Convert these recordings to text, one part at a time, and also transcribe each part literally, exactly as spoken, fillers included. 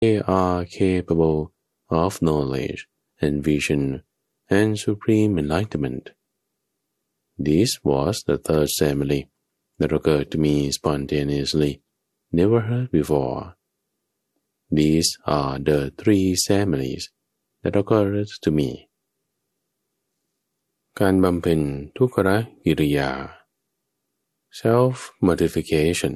they are capable of knowledge and vision and supreme enlightenment. This was the third simile that occurred to me spontaneously, never heard before. These are the three similes that occurred to me. การบำเพ็ญทุกขกิริยา self mortification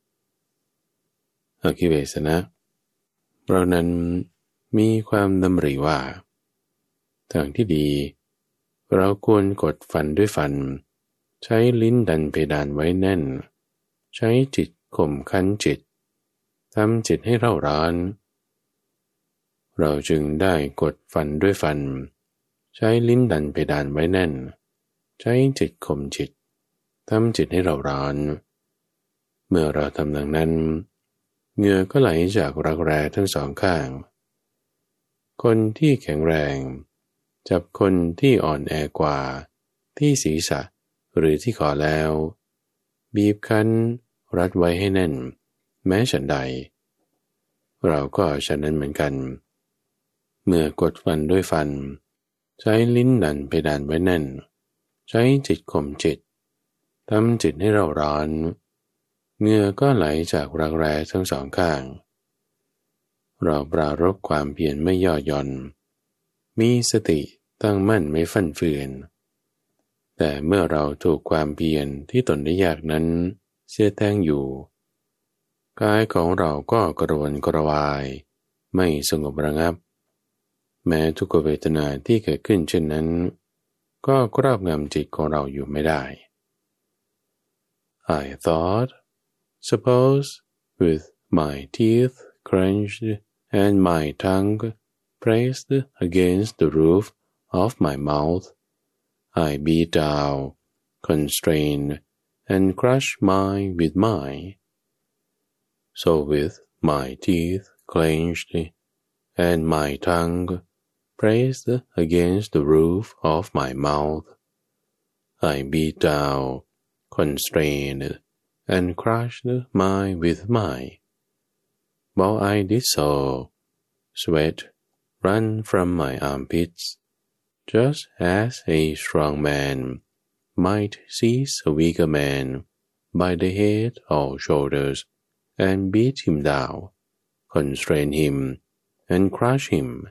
อคิเวสนะเรานั้นมีความดำริว่าทางที่ดีเราควรกดฟันด้วยฟันใช้ลิ้นดันเพดานไว้แน่นใช้จิตข่มขันจิตทำจิตให้เร่าร้อนเราจึงได้กดฟันด้วยฟันใช้ลิ้นดันเพดานไว้แน่นใช้จิตข่มจิตทำจิตให้เร่าร้อนเมื่อเราทำดังนั้นเหงื่อก็ไหลจากรักแร้ทั้งสองข้างคนที่แข็งแรงจับคนที่อ่อนแอกว่าที่ศีรษะหรือที่คอแล้วบีบคั้นรัดไว้ให้แน่นแม้ฉันใดเราก็ฉะนั้นเหมือนกันเมื่อกดฟันด้วยฟันใช้ลิ้นดันเพดานไว้แน่นใช้จิตข่มจิตทำจิตให้เร่าร้อนเหงื่อก็ไหลจากรักแร้ทั้งสองข้างเราปรารภความเพียรไม่ย่อหย่อนมีสติตั้งมั่นไม่ฟั่นเฟือนแต่เมื่อเราถูกความเพียรที่ตนได้ยากนั้นเสียแทงอยู่กายของเราก็กระวนกระวายไม่สงบระงับแม้ทุกขเวทนาที่เกิดขึ้นเช่นนั้นก็ครอบงำจิตของเราอยู่ไม่ได้ I thought, suppose with my teeth clenched and my tongue pressed against the roof of my mouth, I beat down, constrained, and crushed mine with mine. So with my teeth clenched and my tongue pressed against the roof of my mouth, I beat down, constrained, and crushed mine with mine. While I did so, sweat ran from my armpits, just as a strong man might seize a weaker man by the head or shoulders and beat him down, constrain him, and crush him.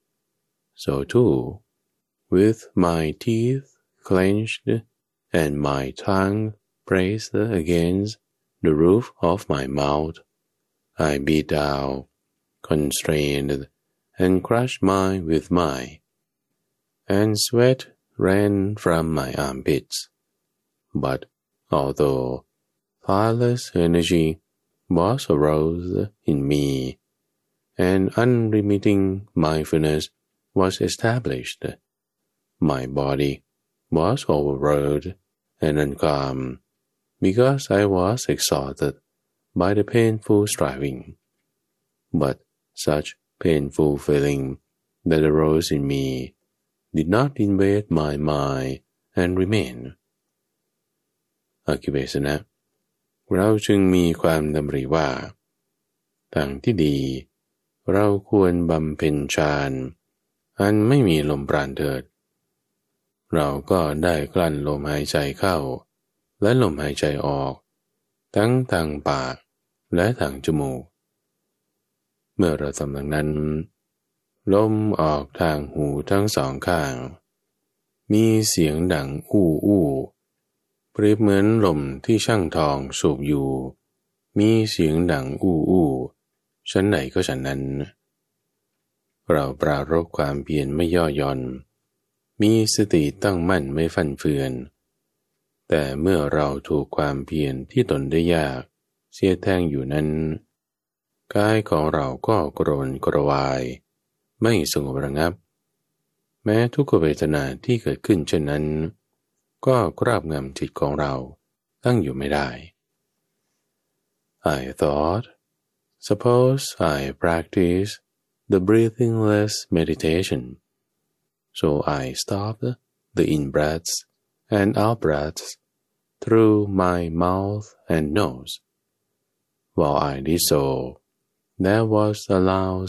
So too, with my teeth clenched and my tongue pressed against the roof of my mouth, I beat down, constrained, and crushed mine with mine, and sweat ran from my armpits. But although tireless energy was aroused in me, and unremitting mindfulness was established, my body was overwrought and uncalm, because I was exhausted by the painful striving. But such painful feeling that arose in me did not invade my mind and remain. อคิเวสนะเราจึงมีความดำริว่าทางที่ดีเราควรบำเพ็ญฌานอันไม่มีลมปราณเถิดเราก็ได้กลั้นลมหายใจเข้าและลมหายใจออกทั้งทางปากและทางจมูกเมื่อเราทำดังนั้นลมออกทางหูทั้งสองข้างมีเสียงดังอู้อู้เปรียบเหมือนลมที่ช่างทองสูบอยู่มีเสียงดังอู้อู้ชั้นไหนก็ชั้นนั้นเราปรารภความเพียรไม่ย่อหย่อนมีสติตั้งมั่นไม่ฟั่นเฟือนแต่เมื่อเราถูกความเพียรที่ตนได้ยากเสียแทงอยู่นั้นกายของเราก็กระวนกระวายไม่สงบระงับแม้ทุกขเวทนาที่เกิดขึ้นเช่นนั้นก็ครอบงำจิตของเราตั้งอยู่ไม่ได้ I thought, suppose I practice the breathingless meditation, so I stopped the in-breaths and out-breaths through my mouth and nose. While I did so, there was a loud